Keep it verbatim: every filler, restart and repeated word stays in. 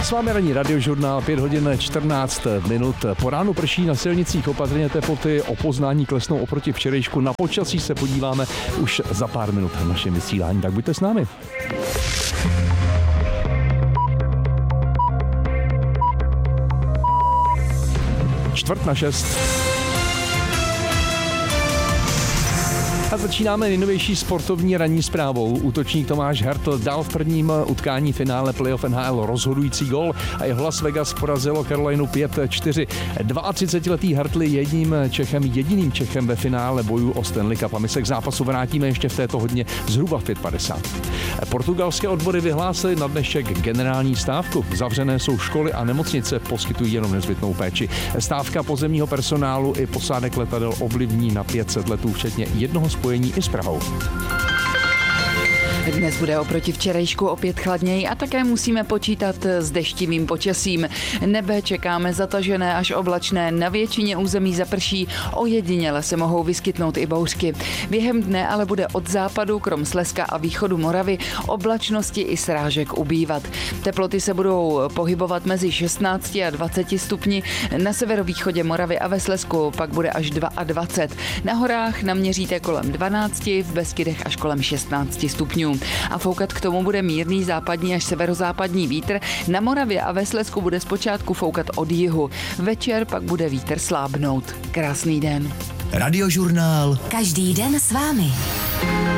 S vámi ranní radiožurnál, pět hodin čtrnáct minut. Po ránu prší na silnicích, opatrně teploty o poznání klesnou oproti včerejšku. Na počasí se podíváme už za pár minut v našem vysílání, tak buďte s námi. Čtvrt na šest. A začínáme nejnovější sportovní ranní zprávou. Útočník Tomáš Hertl dal v prvním utkání finále playoff N H L rozhodující gól a jeho Las Vegas porazilo Carolinu pět čtyři. dvaatřicetiletý Hertl je jedním Čechem, jediným Čechem ve finále bojů o Stanley Cup a my se k zápasu vrátíme ještě v této hodně zhruba v pět padesát. Portugalské odbory vyhlásily na dnešek generální stávku. Zavřené jsou školy a nemocnice, poskytují jenom nezbytnou péči. Stávka pozemního personálu i posádek letadel ovlivní na pět set letů, včetně jednoho spojení i s Prahou. Dnes bude oproti včerejšku opět chladněji a také musíme počítat s deštivým počasím. Nebe čekáme zatažené až oblačné, na většině území zaprší, ojediněle se mohou vyskytnout i bouřky. Během dne ale bude od západu, krom Slezska a východu Moravy, oblačnosti i srážek ubývat. Teploty se budou pohybovat mezi šestnácti a dvaceti stupni, na severovýchodě Moravy a ve Slezsku pak bude až dvacet dva. Na horách naměříte kolem dvanácti, v Beskydech až kolem šestnácti stupňů. A foukat k tomu bude mírný západní až severozápadní vítr. Na Moravě a ve Slezsku bude zpočátku foukat od jihu. Večer pak bude vítr slábnout. Krásný den. Radiožurnál. Každý den s vámi.